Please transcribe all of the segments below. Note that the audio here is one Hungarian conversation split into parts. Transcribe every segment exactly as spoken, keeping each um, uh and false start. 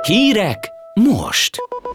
Hírek most!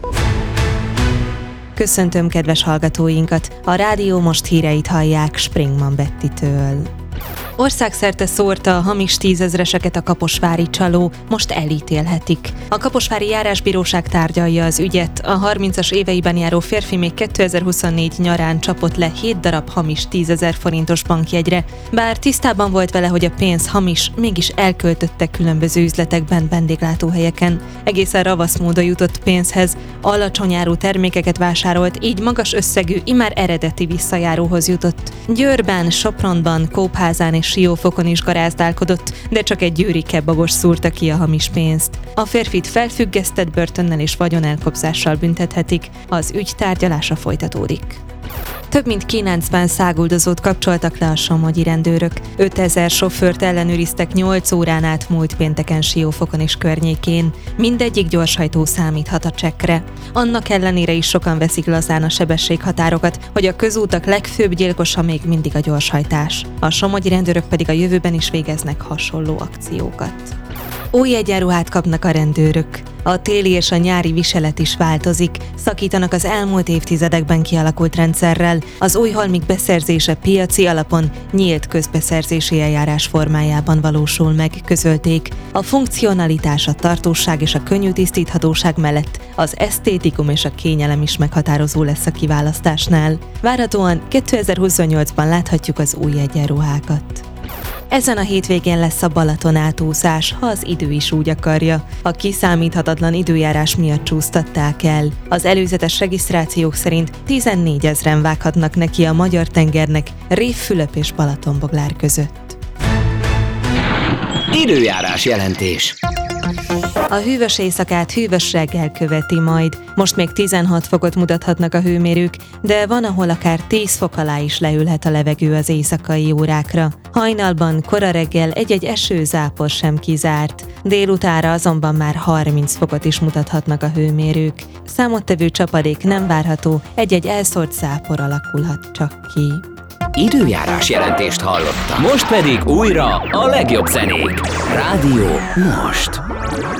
Köszöntöm kedves hallgatóinkat! A Rádió Most híreit hallják Springman Bettitől. Országszerte szórta a hamis tízezreseket a kaposvári csaló, most elítélhetik. A kaposvári járásbíróság tárgyalja az ügyet. A harmincas éveiben járó férfi még kétezer-huszonnégy nyarán csapott le hét darab hamis tízezer forintos bankjegyre. Bár tisztában volt vele, hogy a pénz hamis, mégis elköltötte különböző üzletekben, vendéglátóhelyeken. Egészen ravasz módon jutott pénzhez, alacsony árú termékeket vásárolt, így magas összegű, immár eredeti visszajáróhoz jutott. Győrben, Sopronban, Kópházán és Siófokon is garázdálkodott, de csak egy győri kebabos szúrta ki a hamis pénzt. A férfit felfüggesztett börtönnel és vagyonelkobzással büntethetik, az ügy tárgyalása folytatódik. Több mint kilencven száguldozót kapcsoltak le a somogyi rendőrök. ötezer sofőrt ellenőriztek nyolc órán át múlt pénteken Siófokon és környékén. Mindegyik gyorshajtó számíthat a csekkre. Annak ellenére is sokan veszik lazán a sebességhatárokat, hogy a közútak legfőbb gyilkosa még mindig a gyorshajtás. A somogyi rendőrök pedig a jövőben is végeznek hasonló akciókat. Új egyenruhát kapnak a rendőrök. A téli és a nyári viselet is változik, szakítanak az elmúlt évtizedekben kialakult rendszerrel, az új halmik beszerzése piaci alapon, nyílt közbeszerzési eljárás formájában valósul meg, közölték. A funkcionalitás, a tartóság és a könnyű tisztíthatóság mellett az esztétikum és a kényelem is meghatározó lesz a kiválasztásnál. Várhatóan kétezer-huszonnyolcban láthatjuk az új egyenruhákat. Ezen a hétvégén lesz a Balaton átúszás, ha az idő is úgy akarja. A kiszámíthatatlan időjárás miatt csúsztatták el. Az előzetes regisztrációk szerint tizennégyezren vághatnak neki a magyar tengernek Révfülöp és Balatonboglár között. Időjárás jelentés. A hűvös éjszakát hűvös reggel követi majd. Most még tizenhat fokot mutathatnak a hőmérők, de van, ahol akár tíz fok alá is leülhet a levegő az éjszakai órákra. Hajnalban, kora reggel egy-egy esőzápor sem kizárt. Délutára azonban már harminc fokot is mutathatnak a hőmérők. Számottevő csapadék nem várható, egy-egy elszórt zápor alakulhat csak ki. Időjárás jelentést hallottam. Most pedig újra a legjobb zenék. Rádió Most.